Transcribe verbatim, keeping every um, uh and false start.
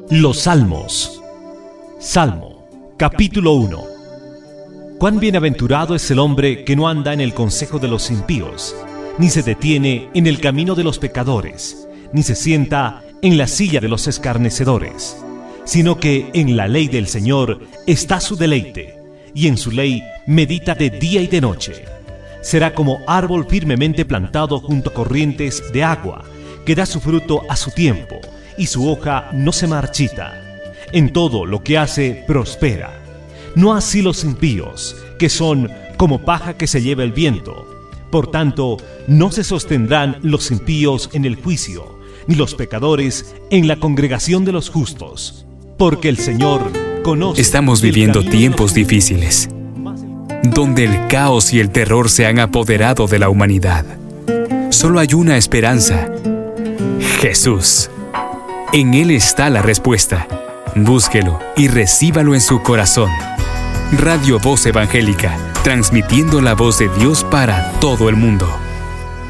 Los Salmos. Salmo, capítulo uno. Cuán bienaventurado es el hombre que no anda en el consejo de los impíos, ni se detiene en el camino de los pecadores, ni se sienta en la silla de los escarnecedores, sino que en la ley del Señor está su deleite, y en su ley medita de día y de noche. Será como árbol firmemente plantado junto a corrientes de agua, que da su fruto a su tiempo, y su hoja no se marchita. En todo lo que hace prospera. No así los impíos, que son como paja que se lleva el viento. Por tanto, no se sostendrán los impíos en el juicio, ni los pecadores en la congregación de los justos. Porque el Señor conoce... Estamos viviendo tiempos difíciles, donde el caos y el terror se han apoderado de la humanidad. Solo hay una esperanza: Jesús. En Él está la respuesta. Búsquelo y recíbalo en su corazón. Radio Voz Evangélica, transmitiendo la voz de Dios para todo el mundo.